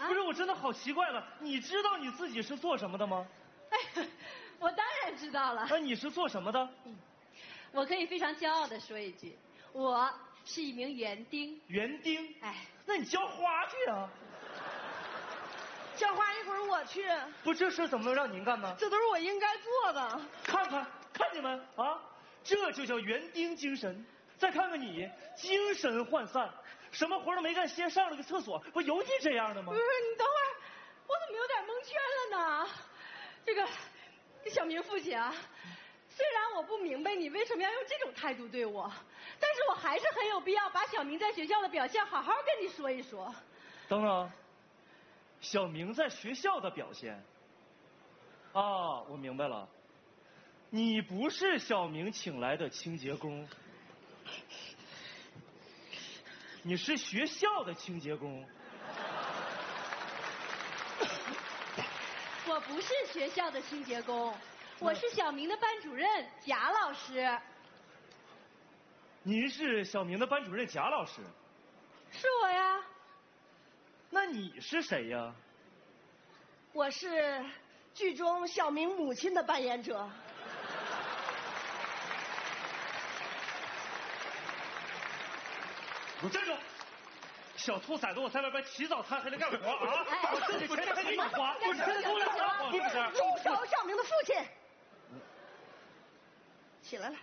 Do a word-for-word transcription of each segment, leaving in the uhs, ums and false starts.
不是，我真的好奇怪了，你知道你自己是做什么的吗？ 哎，我当然知道了。 那你是做什么的？ 嗯，我可以非常骄傲地说一句，我是一名园丁。 园丁？ 哎， 那你浇花去啊！ 浇花一会儿我去。 不，这事怎么能让您干呢？ 这都是我应该做的。 看看，看你们啊，这就叫园丁精神。再看看你，精神涣散，什么活都没干，先上了个厕所，不有你这样的吗？ 不是，你等会儿，我怎么有点蒙圈了呢？这个，小明父亲啊，虽然我不明白你为什么要用这种态度对我，但是我还是很有必要把小明在学校的表现好好跟你说一说。 等等，小明在学校的表现？啊，我明白了，你不是小明请来的清洁工。你是学校的清洁工。 我不是学校的清洁工，我是小明的班主任贾老师。 您是小明的班主任贾老师？ 是我呀。 那你是谁呀？ 我是剧中小明母亲的扮演者。 我站住！小兔崽子，我在外边起早贪黑的干活啊！我挣的钱还给你花，我真的不了，是不是？ 住手！小明的父亲，起来了。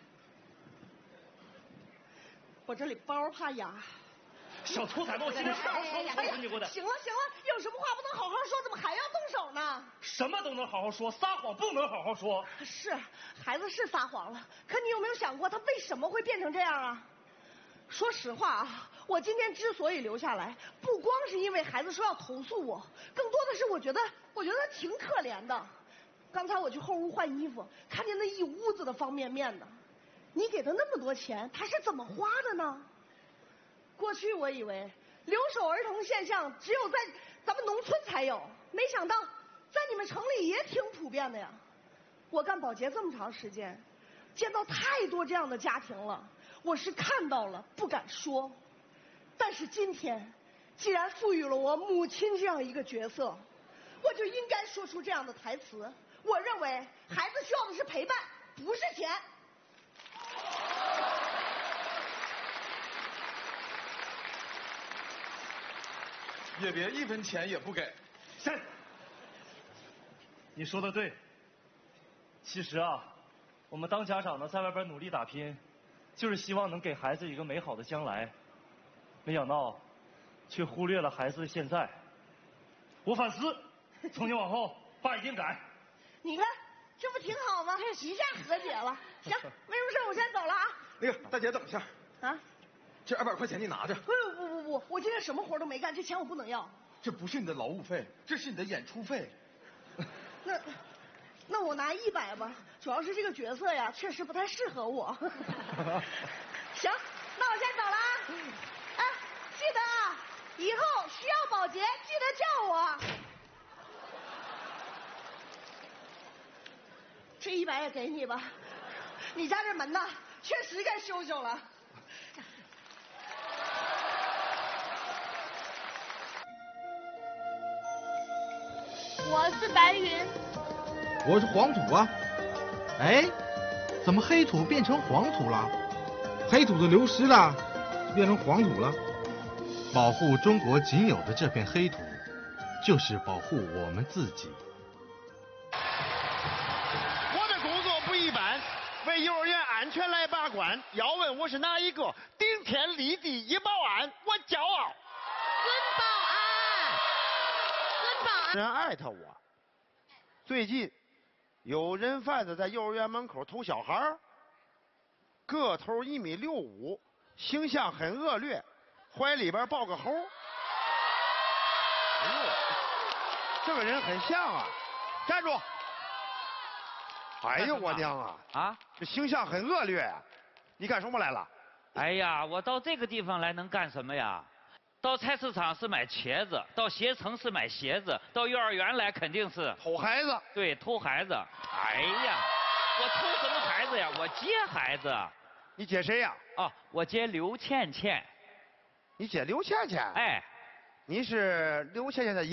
我这里包怕哑。 小兔崽子，我今天好好说说你给我的。 行了行了，有什么话不能好好说，怎么还要动手呢？ 什么都能好好说，撒谎不能好好说。 是，孩子是撒谎了，可你有没有想过他为什么会变成这样啊？说实话啊，我今天之所以留下来，不光是因为孩子说要投诉我，更多的是我觉得，我觉得他挺可怜的。刚才我去后屋换衣服，看见那一屋子的方便面呢。你给他那么多钱，他是怎么花的呢？过去我以为留守儿童现象只有在咱们农村才有，没想到在你们城里也挺普遍的呀。我干保洁这么长时间，见到太多这样的家庭了。我是看到了，不敢说。但是今天，既然赋予了我母亲这样一个角色，我就应该说出这样的台词。我认为孩子需要的是陪伴，不是钱。 也别一分钱也不给。 是，你说的对。其实啊，我们当家长的在外边努力打拼，就是希望能给孩子一个美好的将来，没想到，却忽略了孩子的现在。我反思，从今往后，爸一定改。 你看，这不挺好吗？一下和解了。行，没什么事，我先走了啊。 那个大姐，等一下。 啊？ 这二百块钱你拿着。 不不不不，我今天什么活都没干，这钱我不能要。 这不是你的劳务费，这是你的演出费。 那。那我拿一百吧，主要是这个角色呀，确实不太适合我。行，那我先走了啊。哎，记得啊，以后需要保洁，记得叫我。这一百也给你吧，你家这门呐，确实该修修了。 我是白云。 我是黄土啊，哎，怎么黑土变成黄土了？黑土都流失了，变成黄土了。保护中国仅有的这片黑土，就是保护我们自己。 我的工作不一般，为幼儿园安全来把关。要问我是哪一个，顶天立地一保安，我骄傲。 孙保安，孙保安。 人艾特我，最近。有人贩子在幼儿园门口偷小孩，个头一米六五，形象很恶劣，怀里边抱个猴。哎呦，这个人很像啊！站住！哎呦我娘啊！ 啊， 这形象很恶劣啊！你干什么来了？ 哎呀，我到这个地方来能干什么呀？到菜市场是买茄子，到携程是买鞋子，到幼儿园来肯定是偷孩子。 对，偷孩子。哎呀，我偷什么孩子呀？我接孩子。 你接谁呀？ 哦，我接刘倩倩。 你接刘倩倩？ 哎， 你是刘倩倩的